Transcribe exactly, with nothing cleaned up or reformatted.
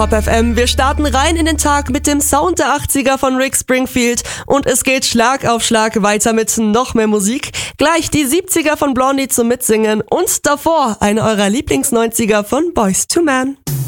Pop F M, wir starten rein in den Tag mit dem Sound der achtziger von Rick Springfield und es geht Schlag auf Schlag weiter mit noch mehr Musik. Gleich die siebziger von Blondie zum Mitsingen und davor eine eurer Lieblings-neunziger von Boyz two Men.